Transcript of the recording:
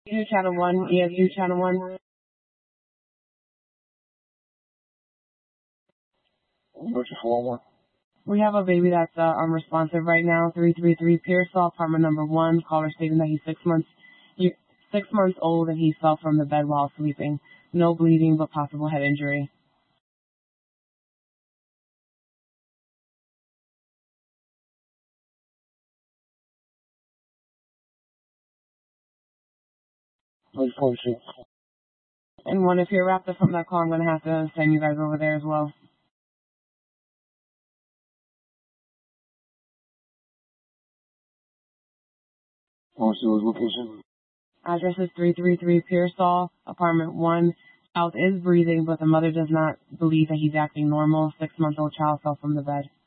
ESU Channel 1, ESU Channel 1. What's your 411? We have a baby that's unresponsive right now. 333 Pearsall, apartment number 1. Caller stating that he's 6 months old and he fell from the bed while sleeping. No bleeding, but possible head injury. What's 46? And one, if you're wrapped up from that call, I'm going to have to send you guys over there as well. What's your location? Address is 333 Pearsall, apartment 1. Child is breathing, but the mother does not believe that he's acting normal. 6-month-old child fell from the bed.